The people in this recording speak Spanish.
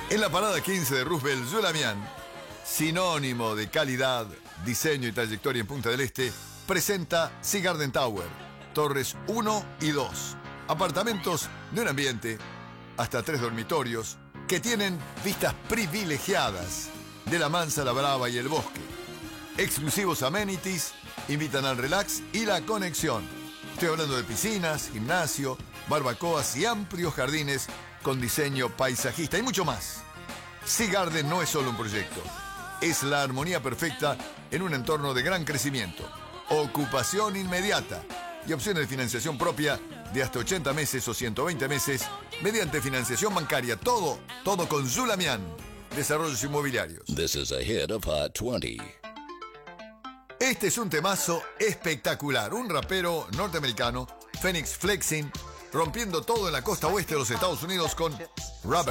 En la parada 15 de Roosevelt, Zulamian, sinónimo de calidad, diseño y trayectoria en Punta del Este, presenta Sea Garden Tower, torres 1 y 2. Apartamentos de un ambiente, hasta 3 dormitorios, que tienen vistas privilegiadas de la Mansa, la Brava y el bosque. Exclusivos amenities invitan al relax y la conexión. Estoy hablando de piscinas, gimnasio, barbacoas y amplios jardines con diseño paisajista y mucho más. Sea Garden no es solo un proyecto, es la armonía perfecta en un entorno de gran crecimiento, ocupación inmediata y opciones de financiación propia de hasta 80 meses o 120 meses mediante financiación bancaria. Todo con Zulamian Desarrollos Inmobiliarios. This is a hit of Hot 20. Este es un temazo espectacular. Un rapero norteamericano, Phoenix Flexing, rompiendo todo en la costa oeste de los Estados Unidos con Rubber.